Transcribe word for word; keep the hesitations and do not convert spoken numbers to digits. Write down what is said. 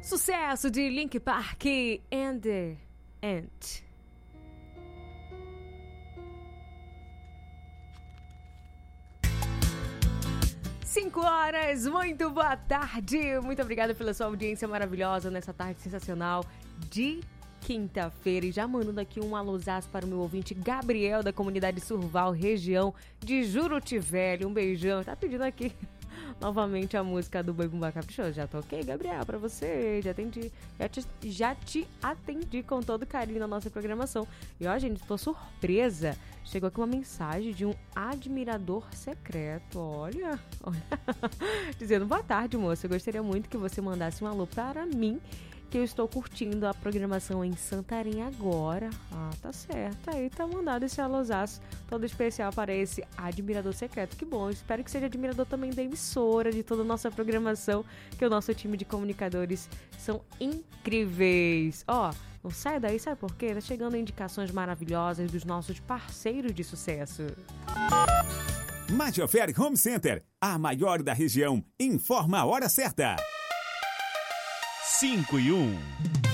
Sucesso de Linkin Park and the Ant. Cinco horas, muito boa tarde. Muito obrigada pela sua audiência maravilhosa nessa tarde sensacional de quinta-feira. E já mandando aqui um alôzaço para o meu ouvinte Gabriel, da comunidade Surval, região de Juruti Velho. Um beijão. Tá pedindo aqui novamente a música do Boi Bumbá Caprichoso. Já toquei, Gabriel, pra você. Já atendi, já te, já te atendi com todo carinho na nossa programação. E ó, gente, tô surpresa. Chegou aqui uma mensagem de um admirador secreto. Olha, olha. Dizendo, boa tarde, moça. Eu gostaria muito que você mandasse um alô para mim, que eu estou curtindo a programação em Santarém agora. Ah, tá certo. Aí tá mandado esse alôzaço todo especial para esse admirador secreto. Que bom, espero que seja admirador também da emissora, de toda a nossa programação, que o nosso time de comunicadores são incríveis. Ó, não sai daí, sabe por quê? Tá chegando indicações maravilhosas dos nossos parceiros de sucesso. Majoferi Home Center, a maior da região, informa a hora certa. cinco e um.